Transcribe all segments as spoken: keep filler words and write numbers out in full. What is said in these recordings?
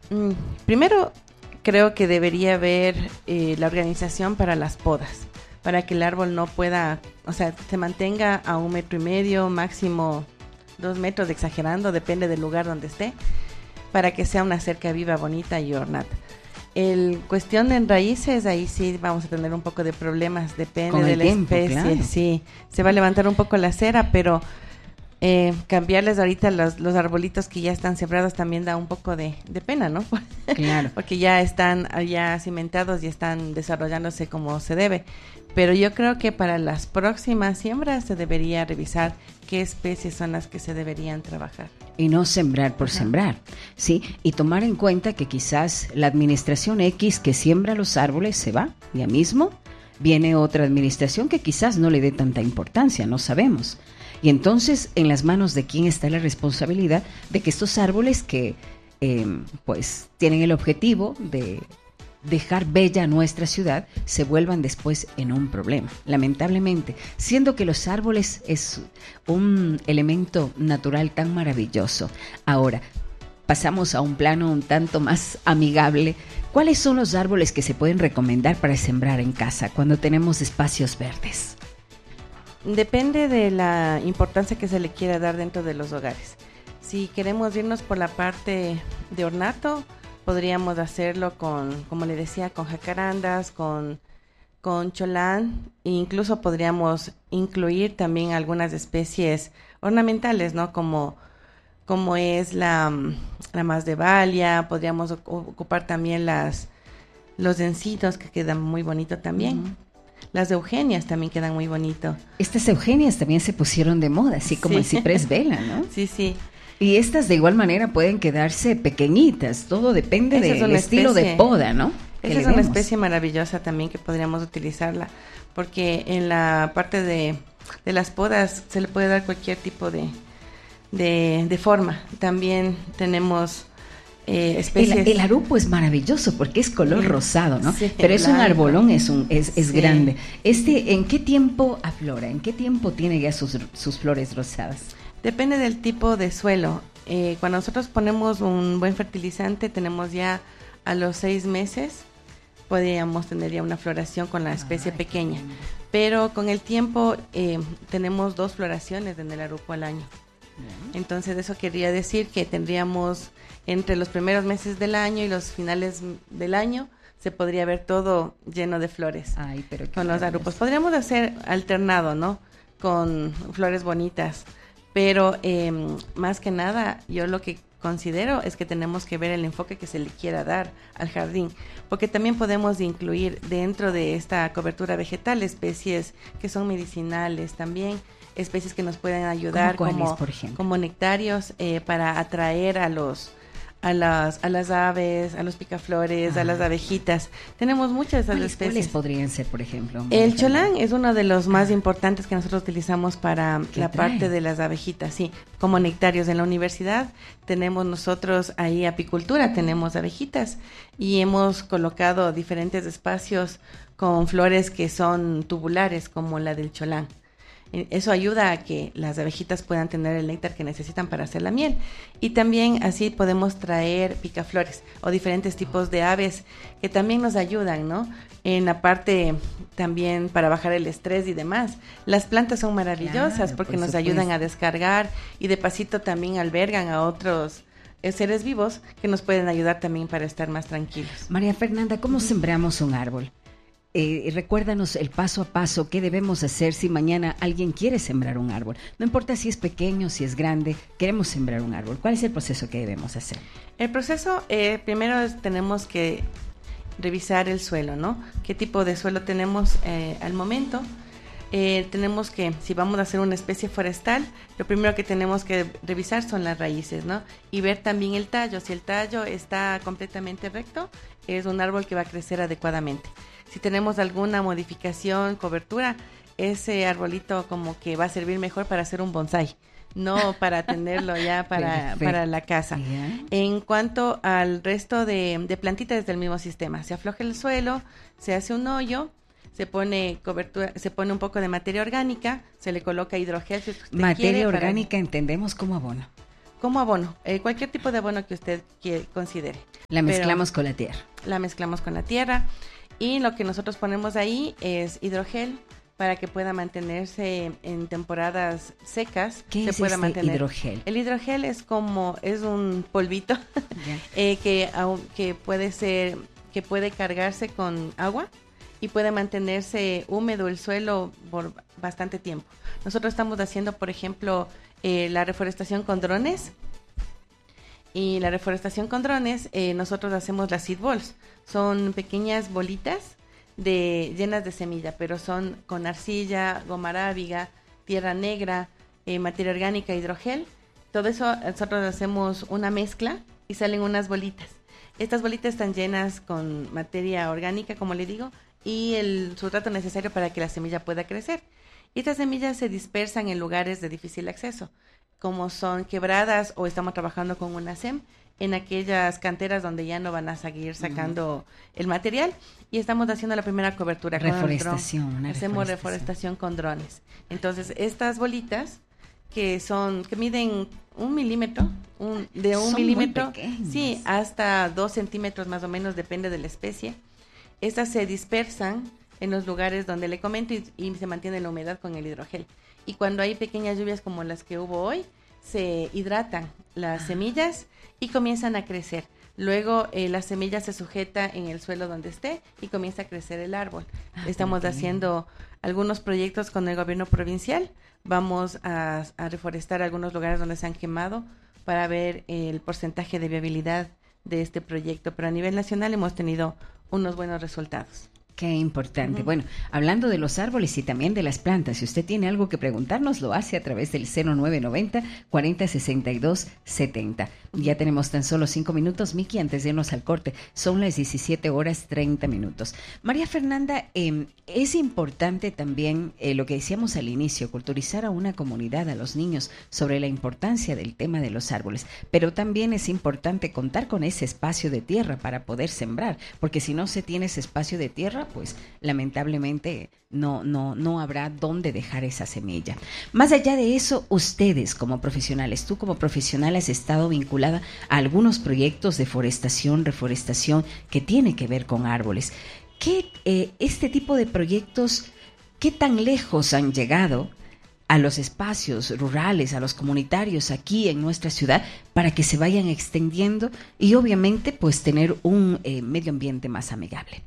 Mm, primero, creo que debería haber eh, la organización para las podas, para que el árbol no pueda, o sea, se mantenga a un metro y medio, máximo dos metros, exagerando, depende del lugar donde esté, para que sea una cerca viva, bonita y ornata. El cuestión en raíces, ahí sí vamos a tener un poco de problemas, depende Con de el la tiempo, especie, claro. sí, se va a levantar un poco la cera, pero eh, cambiarles ahorita los, los arbolitos que ya están sembrados también da un poco de, de pena, ¿no? Claro. Porque ya están ya cimentados y están desarrollándose como se debe. Pero yo creo que para las próximas siembras se debería revisar qué especies son las que se deberían trabajar. Y no sembrar por Ajá. sembrar, ¿sí? Y tomar en cuenta que quizás la administración X que siembra los árboles se va, ya mismo viene otra administración que quizás no le dé tanta importancia, no sabemos. Y entonces, ¿en las manos de quién está la responsabilidad de que estos árboles que eh, pues tienen el objetivo de dejar bella nuestra ciudad se vuelvan después en un problema, lamentablemente, siendo que los árboles es un elemento natural tan maravilloso? Ahora, pasamos a un plano un tanto más amigable. ¿Cuáles son los árboles que se pueden recomendar para sembrar en casa cuando tenemos espacios verdes? Depende de la importancia que se le quiera dar dentro de los hogares. Si queremos irnos por la parte de ornato, podríamos hacerlo con, como le decía, con jacarandas, con, con cholán, e incluso podríamos incluir también algunas especies ornamentales, ¿no? Como, como es la, la masdevalia, podríamos ocupar también las, los encinos que quedan muy bonito también. Uh-huh. Las eugenias también quedan muy bonito. Estas eugenias también se pusieron de moda, así como sí. El ciprés vela, ¿no? Sí, sí. Y estas de igual manera pueden quedarse pequeñitas, todo depende Esa del estilo especie, de poda, ¿no? Esa es una especie maravillosa también que podríamos utilizarla, porque en la parte de, de las podas se le puede dar cualquier tipo de, de, de forma. También tenemos eh, especies... El, el arupo es maravilloso porque es color sí, rosado, ¿no? Sí, pero es blanco. Un arbolón, es, un, es, es sí. grande. Este, ¿en qué tiempo aflora? ¿En qué tiempo tiene ya sus, sus flores rosadas? Depende del tipo de suelo. Eh, cuando nosotros ponemos un buen fertilizante, tenemos ya a los seis meses, podríamos tener ya una floración con la especie Ay, pequeña. Pero con el tiempo eh, tenemos dos floraciones en el arupo al año. Bien. Entonces eso quería decir que tendríamos entre los primeros meses del año y los finales del año, se podría ver todo lleno de flores. Ay, pero con los arupos. Podríamos hacer alternado, ¿no? Con flores bonitas. Pero eh, más que nada, yo lo que considero es que tenemos que ver el enfoque que se le quiera dar al jardín, porque también podemos incluir dentro de esta cobertura vegetal especies que son medicinales, también especies que nos pueden ayudar como, como, como nectarios eh, para atraer a los a las a las aves, a los picaflores, ah. a las abejitas. Tenemos muchas de esas especies. ¿Cuáles podrían ser, por ejemplo? El cholán es uno de los más ah. importantes que nosotros utilizamos para la trae? parte de las abejitas, sí, como nectarios. En la universidad tenemos nosotros ahí apicultura, tenemos abejitas y hemos colocado diferentes espacios con flores que son tubulares como la del cholán. Eso ayuda a que las abejitas puedan tener el néctar que necesitan para hacer la miel. Y también así podemos traer picaflores o diferentes tipos de aves que también nos ayudan, ¿no? En la parte también para bajar el estrés y demás. Las plantas son maravillosas claro, porque por nos supuesto. ayudan a descargar y de pasito también albergan a otros seres vivos que nos pueden ayudar también para estar más tranquilos. María Fernanda, ¿cómo sembramos un árbol? Eh, recuérdanos el paso a paso, qué debemos hacer si mañana alguien quiere sembrar un árbol. No importa si es pequeño, si es grande, queremos sembrar un árbol. ¿Cuál es el proceso que debemos hacer? El proceso, eh, primero es, tenemos que revisar el suelo, ¿no? ¿Qué tipo de suelo tenemos eh, al momento? Eh, tenemos que, si vamos a hacer una especie forestal, lo primero que tenemos que revisar son las raíces, ¿no? Y ver también el tallo. Si el tallo está completamente recto, es un árbol que va a crecer adecuadamente. Si tenemos alguna modificación, cobertura, ese arbolito como que va a servir mejor para hacer un bonsái, no para tenerlo ya para, para la casa. Yeah. En cuanto al resto de, de plantitas del mismo sistema, se afloja el suelo, se hace un hoyo, se pone cobertura, se pone un poco de materia orgánica, se le coloca hidrogel. Si usted materia quiere, orgánica para... entendemos como abono. como abono, eh, cualquier tipo de abono que usted que considere. La mezclamos Pero con la tierra. La mezclamos con la tierra y lo que nosotros ponemos ahí es hidrogel para que pueda mantenerse en temporadas secas. ¿Qué se es pueda este mantener. hidrogel? El hidrogel es como, es un polvito yeah. eh, que, que puede ser, que puede cargarse con agua y puede mantenerse húmedo el suelo por bastante tiempo. Nosotros estamos haciendo, por ejemplo, eh, la reforestación con drones. Y la reforestación con drones, eh, nosotros hacemos las seed balls. Son pequeñas bolitas de llenas de semilla, pero son con arcilla, goma arábiga, tierra negra, eh, materia orgánica, hidrogel. Todo eso nosotros hacemos una mezcla y salen unas bolitas. Estas bolitas están llenas con materia orgánica, como le digo, y el sustrato necesario para que la semilla pueda crecer. Y estas semillas se dispersan en lugares de difícil acceso, como son quebradas o estamos trabajando con una S E M en aquellas canteras donde ya no van a seguir sacando uh-huh. el material y estamos haciendo la primera cobertura reforestación, con una hacemos reforestación. reforestación con drones. Entonces estas bolitas que son que miden un milímetro un, de un son milímetro sí hasta dos centímetros más o menos, depende de la especie. Estas se dispersan en los lugares donde le comento y, y se mantiene la humedad con el hidrogel. Y cuando hay pequeñas lluvias como las que hubo hoy, se hidratan las ah. semillas y comienzan a crecer. Luego eh, la semilla se sujeta en el suelo donde esté y comienza a crecer el árbol. Ah, Estamos haciendo algunos proyectos con el gobierno provincial. Vamos a, a reforestar algunos lugares donde se han quemado para ver el porcentaje de viabilidad de este proyecto. Pero a nivel nacional hemos tenido unos buenos resultados. Qué importante. Uh-huh. Bueno, hablando de los árboles y también de las plantas, si usted tiene algo que preguntarnos, lo hace a través del cero nueve noventa, cuarenta sesenta y dos setenta. Ya tenemos tan solo cinco minutos, Miki, antes de irnos al corte. Son las diecisiete horas treinta minutos. María Fernanda, eh, es importante también eh, lo que decíamos al inicio, culturizar a una comunidad, a los niños, sobre la importancia del tema de los árboles. Pero también es importante contar con ese espacio de tierra para poder sembrar, porque si no se tiene ese espacio de tierra, pues lamentablemente no, no, no habrá dónde dejar esa semilla. Más allá de eso, ustedes como profesionales, tú como profesional has estado vinculada a algunos proyectos de forestación, reforestación que tiene que ver con árboles. ¿Qué, eh, este tipo de proyectos, qué tan lejos han llegado a los espacios rurales, a los comunitarios aquí en nuestra ciudad, para que se vayan extendiendo y obviamente pues tener un eh, medio ambiente más amigable?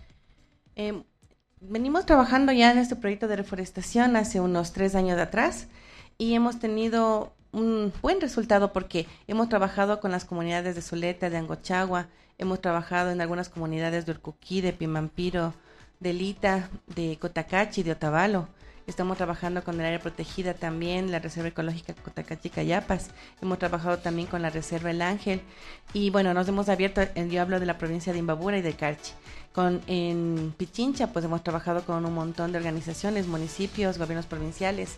Eh, venimos trabajando ya en este proyecto de reforestación hace unos tres años atrás y hemos tenido un buen resultado porque hemos trabajado con las comunidades de Zuleta, de Angochagua, hemos trabajado en algunas comunidades de Urcuquí, de Pimampiro, de Lita, de Cotacachi, de Otavalo. Estamos trabajando con el área protegida también, la Reserva Ecológica Cotacachi-Cayapas. Hemos trabajado también con la Reserva El Ángel. Y bueno, nos hemos abierto, yo hablo de la provincia de Imbabura y de Carchi. Con, en Pichincha, pues hemos trabajado con un montón de organizaciones, municipios, gobiernos provinciales.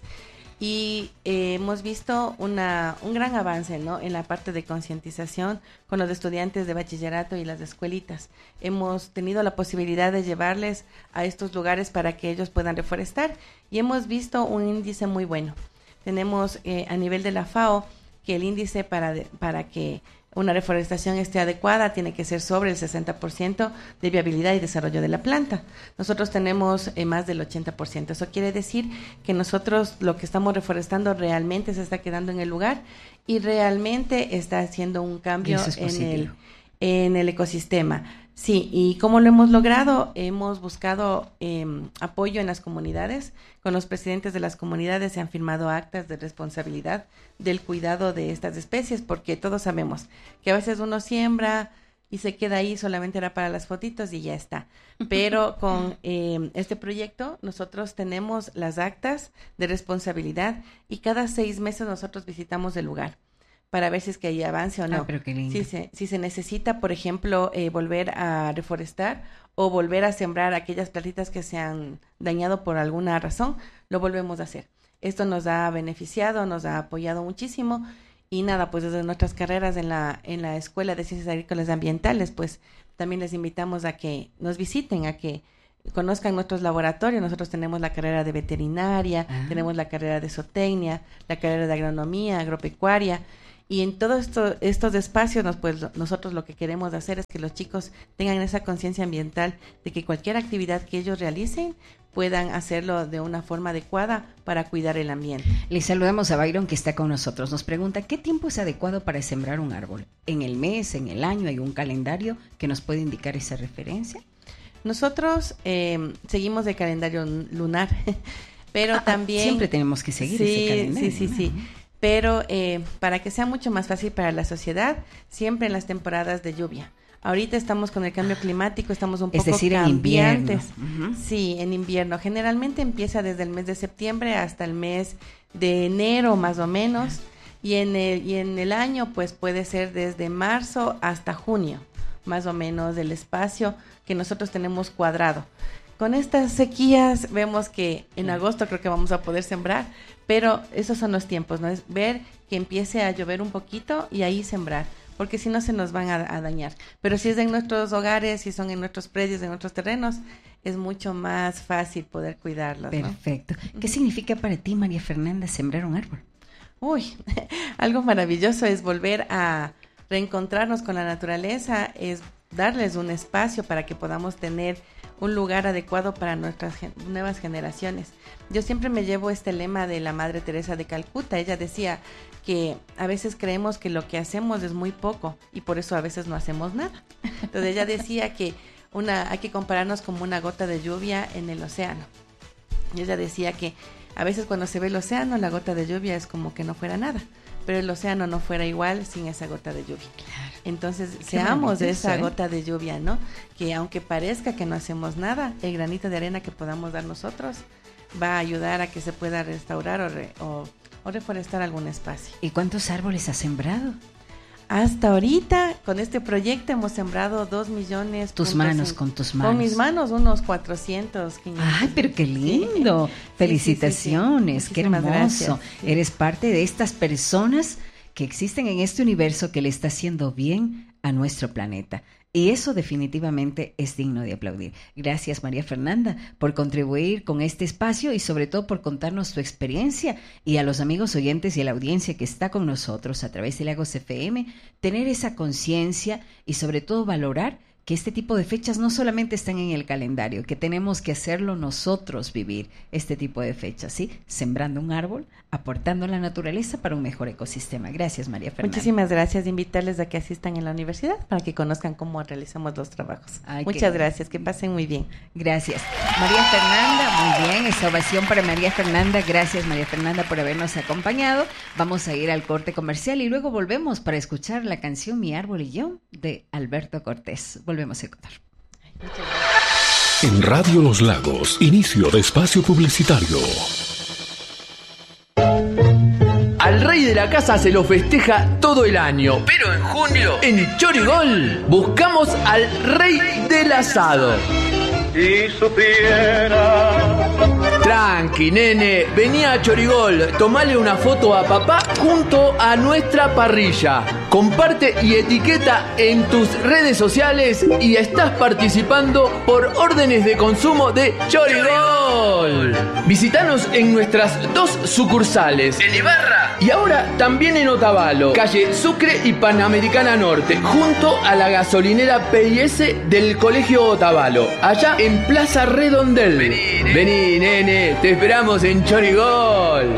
Y eh, hemos visto una, un gran avance, ¿no?, en la parte de concientización con los estudiantes de bachillerato y las escuelitas. Hemos tenido la posibilidad de llevarles a estos lugares para que ellos puedan reforestar y hemos visto un índice muy bueno. Tenemos eh, a nivel de la FAO que el índice para, de, para que una reforestación esté adecuada tiene que ser sobre el sesenta por ciento de viabilidad y desarrollo de la planta. Nosotros tenemos eh, más del ochenta por ciento. Eso quiere decir que nosotros lo que estamos reforestando realmente se está quedando en el lugar y realmente está haciendo un cambio en el, en el ecosistema. Sí, y ¿cómo lo hemos logrado? Hemos buscado eh, apoyo en las comunidades. Con los presidentes de las comunidades se han firmado actas de responsabilidad del cuidado de estas especies, porque todos sabemos que a veces uno siembra y se queda ahí, solamente era para las fotitos y ya está. Pero con eh, este proyecto nosotros tenemos las actas de responsabilidad y cada seis meses nosotros visitamos el lugar para ver si es que hay avance o no. Ah, pero qué lindo. Si se, si se necesita, por ejemplo, eh, volver a reforestar o volver a sembrar aquellas plantitas que se han dañado por alguna razón, lo volvemos a hacer. Esto nos ha beneficiado, nos ha apoyado muchísimo y nada, pues desde nuestras carreras en la, en la Escuela de Ciencias Agrícolas y Ambientales, pues también les invitamos a que nos visiten, a que conozcan nuestros laboratorios. Nosotros tenemos la carrera de veterinaria, ah. tenemos la carrera de zootecnia, la carrera de agronomía, agropecuaria. Y en todos esto, estos espacios nos, pues, nosotros lo que queremos hacer es que los chicos tengan esa conciencia ambiental de que cualquier actividad que ellos realicen puedan hacerlo de una forma adecuada para cuidar el ambiente. Le saludamos a Byron, que está con nosotros. Nos pregunta, ¿qué tiempo es adecuado para sembrar un árbol? ¿En el mes, en el año? ¿Hay un calendario que nos puede indicar esa referencia? Nosotros eh, seguimos el calendario lunar, pero ah, también... Siempre tenemos que seguir sí, ese calendario. Sí, sí, sí. ¿No? Pero eh, para que sea mucho más fácil para la sociedad, siempre en las temporadas de lluvia. Ahorita estamos con el cambio climático, estamos un poco cambiantes. Es decir, cambiantes. en invierno. Uh-huh. Sí, en invierno. Generalmente empieza desde el mes de septiembre hasta el mes de enero, más o menos. Y en el, y en el año, pues puede ser desde marzo hasta junio, más o menos, el espacio que nosotros tenemos cuadrado. Con estas sequías vemos que en agosto creo que vamos a poder sembrar, pero esos son los tiempos, ¿no? Es ver que empiece a llover un poquito y ahí sembrar, porque si no se nos van a, a dañar. Pero si es en nuestros hogares, si son en nuestros predios, en nuestros terrenos, es mucho más fácil poder cuidarlos, ¿no? Perfecto. ¿Qué significa para ti, María Fernanda, sembrar un árbol? Uy, algo maravilloso es volver a reencontrarnos con la naturaleza, es darles un espacio para que podamos tener un lugar adecuado para nuestras gen- nuevas generaciones. Yo siempre me llevo este lema de la Madre Teresa de Calcuta. Ella decía que a veces creemos que lo que hacemos es muy poco y por eso a veces no hacemos nada. Entonces ella decía que una, hay que compararnos como una gota de lluvia en el océano. Y ella decía que a veces cuando se ve el océano, la gota de lluvia es como que no fuera nada, pero el océano no fuera igual sin esa gota de lluvia. Claro. Entonces, qué seamos de esa ¿eh? gota de lluvia, ¿no? Que aunque parezca que no hacemos nada, el granito de arena que podamos dar nosotros va a ayudar a que se pueda restaurar o, re, o, o reforestar algún espacio. ¿Y cuántos árboles has sembrado? Hasta ahorita, con este proyecto hemos sembrado dos millones. Tus manos, con tus manos. Con mis manos, unos cuatrocientos, quinientos. ¡Ay, pero qué lindo! Sí. Felicitaciones, sí, sí, sí, sí. Qué hermoso. Gracias, sí. Eres parte de estas personas que existen en este universo que le está haciendo bien a nuestro planeta. Y eso definitivamente es digno de aplaudir. Gracias, María Fernanda, por contribuir con este espacio y sobre todo por contarnos tu experiencia, y a los amigos oyentes y a la audiencia que está con nosotros a través de Lagos F M, tener esa conciencia y sobre todo valorar que este tipo de fechas no solamente están en el calendario, que tenemos que hacerlo nosotros, vivir este tipo de fechas, ¿sí? Sembrando un árbol, aportando a la naturaleza para un mejor ecosistema. Gracias, María Fernanda. Muchísimas gracias. Invitarles a que asistan en la universidad para que conozcan cómo realizamos los trabajos. Ay, Muchas qué... gracias. Que pasen muy bien. Gracias. María Fernanda, muy bien. Esa ovación para María Fernanda. Gracias, María Fernanda, por habernos acompañado. Vamos a ir al corte comercial y luego volvemos para escuchar la canción Mi Árbol y Yo de Alberto Cortés. Volvemos a Ecuador. En Radio Los Lagos, inicio de espacio publicitario. Al rey de la casa se lo festeja todo el año, pero en junio, en Chorigol, buscamos al rey del asado. Si supiera. Tranqui, nene, vení a Chorigol, tomale una foto a papá junto a nuestra parrilla. Comparte y etiqueta en tus redes sociales y estás participando por órdenes de consumo de Chorigol. Visítanos en nuestras dos sucursales, en Ibarra y ahora también en Otavalo, calle Sucre y Panamericana Norte, junto a la gasolinera P I S del Colegio Otavalo, allá en Plaza Redondel. Vení, nene, te esperamos en Chorigol.